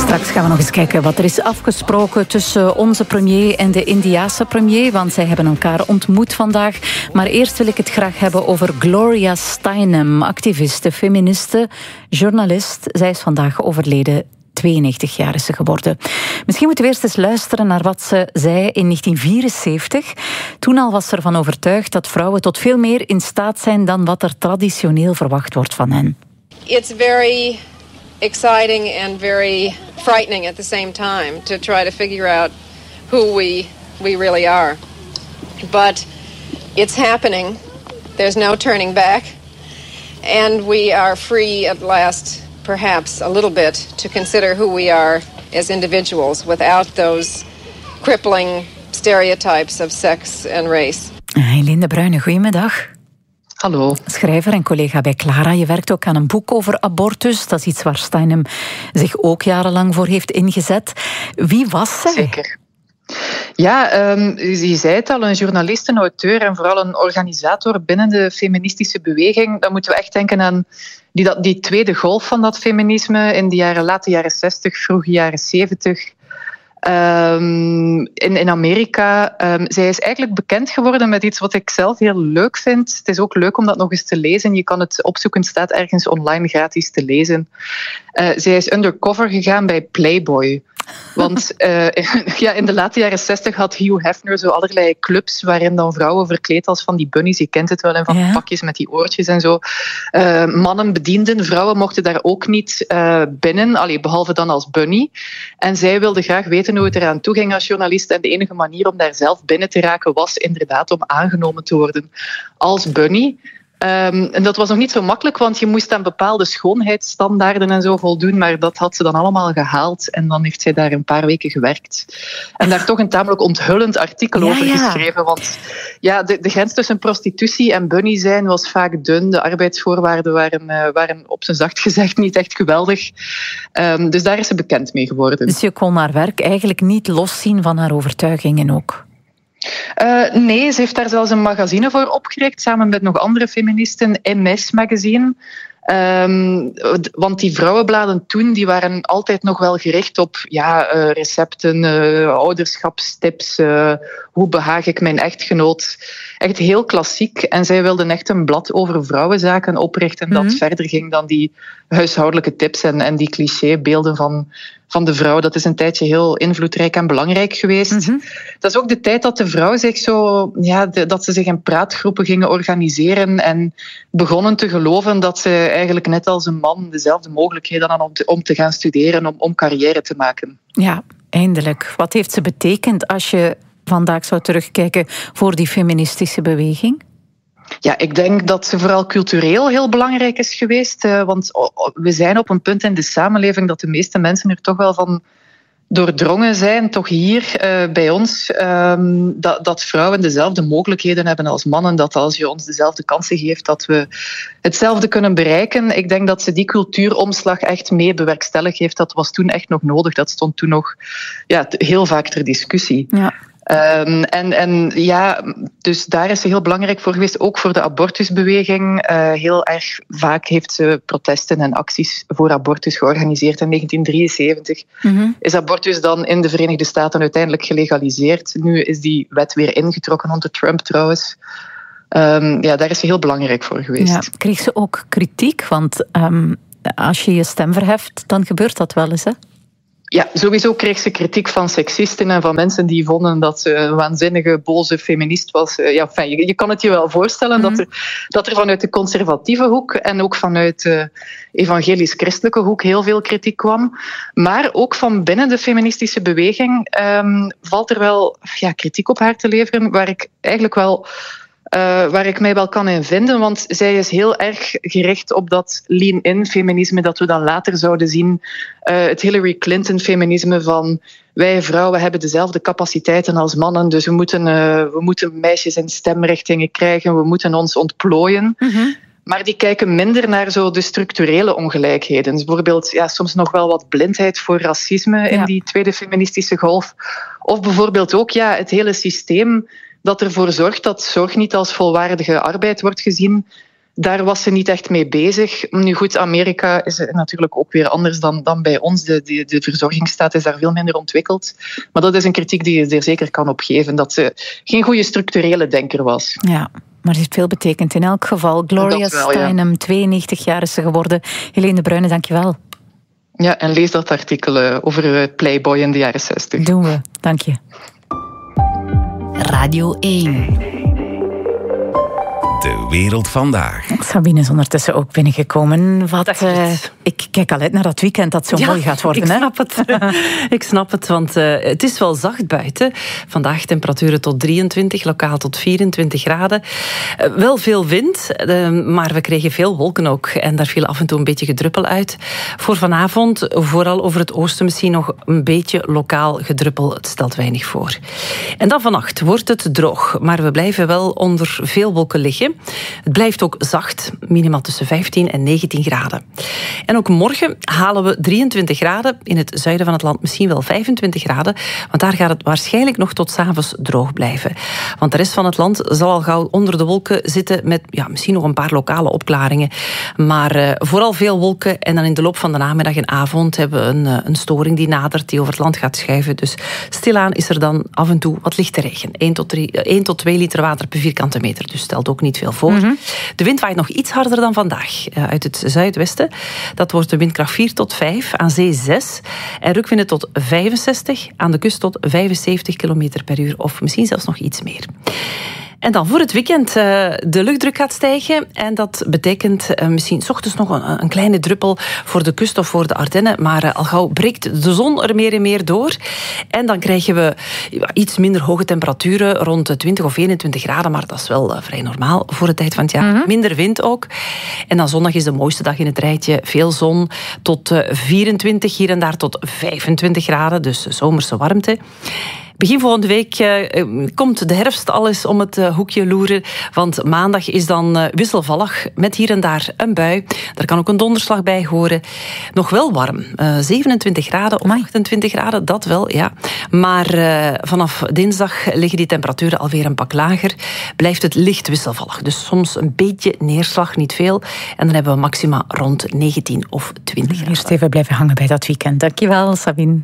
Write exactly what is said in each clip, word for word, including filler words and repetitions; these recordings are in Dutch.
Straks gaan we nog eens kijken wat er is afgesproken tussen onze premier en de Indiase premier, want zij hebben elkaar ontmoet vandaag. Maar eerst wil ik het graag hebben over Gloria Steinem, activiste, feministe, journalist. Zij is vandaag overleden. tweeënnegentig jaar is ze geworden. Misschien moeten we eerst eens luisteren naar wat ze zei in negentien vierenzeventig. Toen al was ze ervan overtuigd dat vrouwen tot veel meer in staat zijn dan wat er traditioneel verwacht wordt van hen. It's very exciting and very frightening at the same time to try to figure out who we we really are. But it's happening. There's no turning back. And we are free at last, perhaps a little bit, to consider who we are as individuals without those crippling stereotypes of sex and race. Helene de Bruyne, goedemiddag. Hallo. Schrijver en collega bij Clara. Je werkt ook aan een boek over abortus. Dat is iets waar Steinem zich ook jarenlang voor heeft ingezet. Wie was zij? Zeker. Ja, um, je zei het al, een journalist, een auteur en vooral een organisator binnen de feministische beweging. Dan moeten we echt denken aan die, dat, die tweede golf van dat feminisme in de jaren, late jaren zestig, vroege jaren zeventig. Um, in, in Amerika. Um, zij is eigenlijk bekend geworden met iets wat ik zelf heel leuk vind. Het is ook leuk om dat nog eens te lezen. Je kan het opzoeken, het staat ergens online gratis te lezen. Uh, zij is undercover gegaan bij Playboy. Want uh, ja, in de late jaren zestig had Hugh Hefner zo allerlei clubs waarin dan vrouwen verkleed als van die bunnies, je kent het wel, en van die ja. pakjes met die oortjes en zo. Uh, mannen bedienden, vrouwen mochten daar ook niet uh, binnen, allee, behalve dan als bunny. En zij wilde graag weten hoe het eraan toe ging als journalist en de enige manier om daar zelf binnen te raken was inderdaad om aangenomen te worden als bunny. Um, en dat was nog niet zo makkelijk, want je moest aan bepaalde schoonheidsstandaarden en zo voldoen, maar dat had ze dan allemaal gehaald en dan heeft zij daar een paar weken gewerkt. En daar toch een tamelijk onthullend artikel ja, over ja. geschreven, want ja, de, de grens tussen prostitutie en bunny zijn was vaak dun, de arbeidsvoorwaarden waren, uh, waren op zijn zacht gezegd niet echt geweldig. Um, dus daar is ze bekend mee geworden. Dus je kon haar werk eigenlijk niet loszien van haar overtuigingen ook? Uh, nee, ze heeft daar zelfs een magazine voor opgericht, samen met nog andere feministen, M S Magazine. Um, want die vrouwenbladen toen die waren altijd nog wel gericht op ja, uh, recepten, uh, ouderschapstips, uh, hoe behaag ik mijn echtgenoot. Echt heel klassiek. En zij wilden echt een blad over vrouwenzaken oprichten dat mm-hmm. verder ging dan die huishoudelijke tips en, en die clichébeelden van, van de vrouw. Dat is een tijdje heel invloedrijk en belangrijk geweest. Mm-hmm. Dat is ook de tijd dat de vrouw zich zo, ja, de, dat ze zich in praatgroepen gingen organiseren en begonnen te geloven dat ze eigenlijk net als een man dezelfde mogelijkheden hadden om te, om te gaan studeren, om, om carrière te maken. Ja, eindelijk. Wat heeft ze betekend als je vandaag zou terugkijken voor die feministische beweging? Ja, ik denk dat ze vooral cultureel heel belangrijk is geweest. Want we zijn op een punt in de samenleving dat de meeste mensen er toch wel van doordrongen zijn, toch hier uh, bij ons, um, dat, dat vrouwen dezelfde mogelijkheden hebben als mannen, dat als je ons dezelfde kansen geeft, dat we hetzelfde kunnen bereiken. Ik denk dat ze die cultuuromslag echt mee bewerkstelligd heeft. Dat was toen echt nog nodig. Dat stond toen nog ja, heel vaak ter discussie. Ja. Um, en, en ja, dus daar is ze heel belangrijk voor geweest, ook voor de abortusbeweging. Uh, heel erg vaak heeft ze protesten en acties voor abortus georganiseerd. In negentien drieënzeventig mm-hmm. is abortus dan in de Verenigde Staten uiteindelijk gelegaliseerd. Nu is die wet weer ingetrokken onder Trump trouwens. Um, ja, daar is ze heel belangrijk voor geweest. Ja, kreeg ze ook kritiek? Want um, als je je stem verheft, dan gebeurt dat wel eens, hè? Ja, sowieso kreeg ze kritiek van seksisten en van mensen die vonden dat ze een waanzinnige, boze feminist was. Ja, enfin, je, je kan het je wel voorstellen mm. dat, er, dat er vanuit de conservatieve hoek en ook vanuit de evangelisch-christelijke hoek heel veel kritiek kwam. Maar ook van binnen de feministische beweging um, valt er wel ja, kritiek op haar te leveren, waar ik eigenlijk wel... Uh, waar ik mij wel kan in vinden, want zij is heel erg gericht op dat lean-in feminisme dat we dan later zouden zien. Uh, het Hillary Clinton feminisme van wij vrouwen hebben dezelfde capaciteiten als mannen, dus we moeten, uh, we moeten meisjes in stemrichtingen krijgen, we moeten ons ontplooien. Mm-hmm. Maar die kijken minder naar zo de structurele ongelijkheden. Dus bijvoorbeeld ja, soms nog wel wat blindheid voor racisme ja. in die tweede feministische golf. Of bijvoorbeeld ook ja, het hele systeem dat ervoor zorgt dat zorg niet als volwaardige arbeid wordt gezien. daar was ze niet echt mee bezig. Nu goed, Amerika is natuurlijk ook weer anders dan, dan bij ons. De, de, de verzorgingsstaat is daar veel minder ontwikkeld. Maar dat is een kritiek die je er zeker kan op geven, dat ze geen goede structurele denker was. Ja. Maar het heeft veel betekend in elk geval. Gloria wel, Steinem, ja. tweeënnegentig jaar is ze geworden. Helene de Bruyne, dankjewel. Ja, en lees dat artikel over Playboy in de jaren zestig. Doen we, dank je. Radio één. De wereld vandaag. Sabine is ondertussen ook binnengekomen. Wat, uh, ik kijk al uit naar dat weekend dat zo ja, mooi gaat worden. Ik hè? snap het. ik snap het, want uh, het is wel zacht buiten. Vandaag temperaturen tot drieëntwintig, lokaal tot vierentwintig graden. Uh, wel veel wind, uh, maar we kregen veel wolken ook. En daar viel af en toe een beetje gedruppel uit. Voor vanavond, vooral over het oosten misschien nog een beetje lokaal gedruppel. Het stelt weinig voor. En dan vannacht wordt het droog, maar we blijven wel onder veel wolken liggen. Het blijft ook zacht, minimaal tussen vijftien en negentien graden. En ook morgen halen we drieëntwintig graden. In het zuiden van het land misschien wel vijfentwintig graden. Want daar gaat het waarschijnlijk nog tot 's avonds droog blijven. Want de rest van het land zal al gauw onder de wolken zitten met ja, misschien nog een paar lokale opklaringen. Maar uh, vooral veel wolken. En dan in de loop van de namiddag en avond hebben we een, uh, een storing die nadert, die over het land gaat schuiven. Dus stilaan is er dan af en toe wat lichte regen. één tot twee liter water per vierkante meter. Dus stelt ook niet veel voor. Mm-hmm. De wind waait nog iets harder dan vandaag. Uh, uit het zuidwesten. Dat wordt de windkracht vier tot vijf, aan zee zes. En rukwinden tot vijfenzestig, aan de kust tot vijfenzeventig kilometer per uur. Of misschien zelfs nog iets meer. En dan voor het weekend, uh, de luchtdruk gaat stijgen. En dat betekent uh, misschien 's ochtends nog een, een kleine druppel voor de kust of voor de Ardennen. Maar uh, al gauw breekt de zon er meer en meer door. En dan krijgen we ja, iets minder hoge temperaturen, rond de twintig of eenentwintig graden. Maar dat is wel uh, vrij normaal voor de tijd van het jaar. Mm-hmm. Minder wind ook. En dan zondag is de mooiste dag in het rijtje. Veel zon, tot uh, vierentwintig, hier en daar tot vijfentwintig graden. Dus zomerse warmte. Begin volgende week uh, komt de herfst al eens om het uh, hoekje loeren. Want maandag is dan uh, wisselvallig met hier en daar een bui. Daar kan ook een donderslag bij horen. Nog wel warm. Uh, zevenentwintig graden of achtentwintig graden, dat wel, ja. Maar uh, vanaf dinsdag liggen die temperaturen alweer een pak lager. Blijft het licht wisselvallig. Dus soms een beetje neerslag, niet veel. En dan hebben we maxima rond negentien of twintig graden. Eerst even blijven hangen bij dat weekend. Dankjewel, Sabine.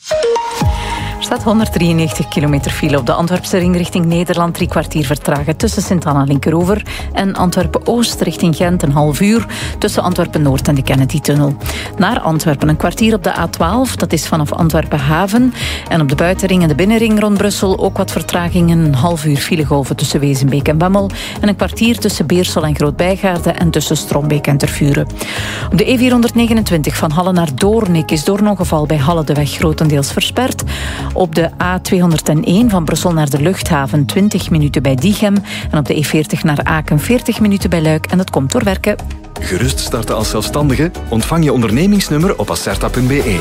Er staat honderddrieënnegentig kilometer file op de Antwerpse ring richting Nederland. Drie kwartier vertragen tussen Sint-Anna Linkeroever en Antwerpen-Oost richting Gent. Een half uur tussen Antwerpen-Noord en de Kennedy-tunnel. Naar Antwerpen een kwartier op de A twaalf. Dat is vanaf Antwerpen-Haven. En op de buitenring en de binnenring rond Brussel ook wat vertragingen. Een half uur filegolven tussen Wezenbeek en Bemmel. En een kwartier tussen Beersel en Groot-Bijgaarde en tussen Strombeek en Tervuren. Op de E vierhonderdnegenentwintig van Halle naar Doornik is door een ongeval bij Halle de weg grotendeels versperd. Op de A tweehonderdéén van Brussel naar de luchthaven twintig minuten bij Diegem. En op de E veertig naar Aken veertig minuten bij Luik. En dat komt door werken. Gerust starten als zelfstandige? Ontvang je ondernemingsnummer op acerta punt be.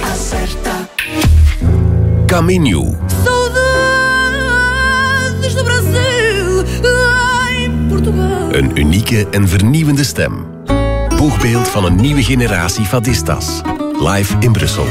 Caminho. Een unieke en vernieuwende stem. Boegbeeld van een nieuwe generatie fadistas. Live in Brussel.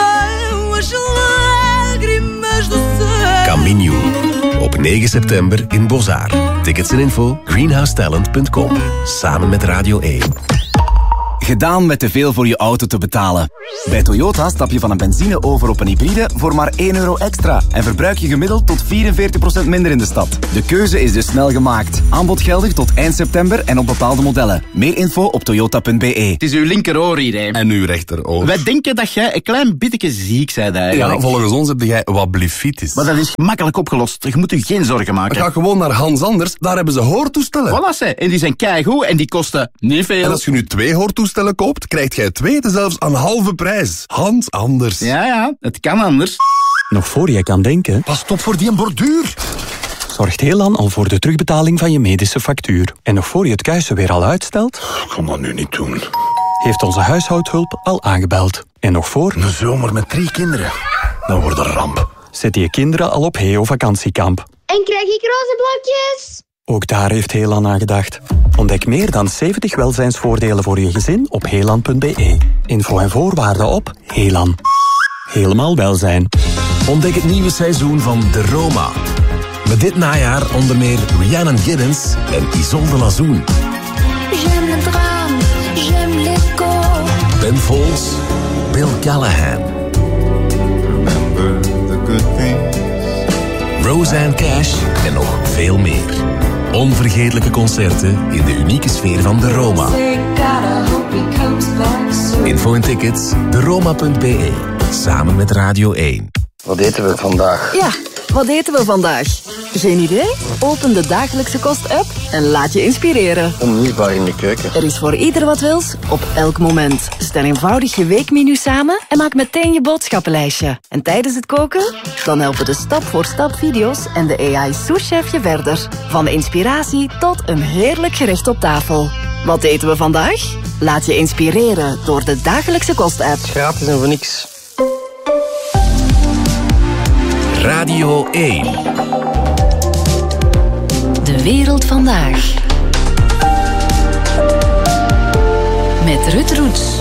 Caminho. Op negen september in Bozar. Tickets en info greenhousetalent punt com. Samen met Radio één. Gedaan met te veel voor je auto te betalen. Bij Toyota stap je van een benzine over op een hybride voor maar één euro extra. En verbruik je gemiddeld tot vierenveertig procent minder in de stad. De keuze is dus snel gemaakt. Aanbod geldig tot eind september en op bepaalde modellen. Meer info op toyota punt be. Het is uw linkeroor hier, hè. En uw rechteroor. Wij denken dat jij een klein beetje ziek bent eigenlijk. Ja, volgens ons heb jij wat blifitis. Maar dat is gemakkelijk opgelost. Je moet je geen zorgen maken. Ga gewoon naar Hans Anders, daar hebben ze hoortoestellen. Voilà, ze. En die zijn keigoed en die kosten niet veel. En als je nu twee hoortoestellen koopt, krijgt jij twee zelfs aan halve prijs. Hans Anders. Ja, ja, het kan anders. Nog voor je kan denken... Pas op voor die borduur. Zorgt Helan al voor de terugbetaling van je medische factuur. En nog voor je het kuisen weer al uitstelt... Ik kan dat nu niet doen. Heeft onze huishoudhulp al aangebeld. En nog voor... Een zomer met drie kinderen. Dan wordt een ramp. Zet je kinderen al op Heo vakantiekamp. En krijg ik roze blokjes? Ook daar heeft Helan aan gedacht. Ontdek meer dan zeventig welzijnsvoordelen voor je gezin op helan punt be. Info en voorwaarden op Helan. Helemaal welzijn. Ontdek het nieuwe seizoen van De Roma. Met dit najaar onder meer Rhiannon Giddens en Isolde Lazoen. j'aime le drame, j'aime l'écho. Ben Folds, Bill Callahan. Remember the good things. Roseanne Cash en nog veel meer. Onvergetelijke concerten in de unieke sfeer van de Roma. Info en tickets, de roma punt b e. Samen met Radio één. Wat eten we vandaag? Ja, wat eten we vandaag? Geen idee? Open de Dagelijkse Kost-app en laat je inspireren. Onmisbaar in de keuken. Er is voor ieder wat wils, op elk moment. Stel eenvoudig je weekmenu samen en maak meteen je boodschappenlijstje. En tijdens het koken? Dan helpen de stap-voor-stap video's en de A I-souschef je verder. Van inspiratie tot een heerlijk gerecht op tafel. Wat eten we vandaag? Laat je inspireren door de Dagelijkse Kost-app. Gratis en voor niks. Radio één. De wereld vandaag. Met Ruud Roets.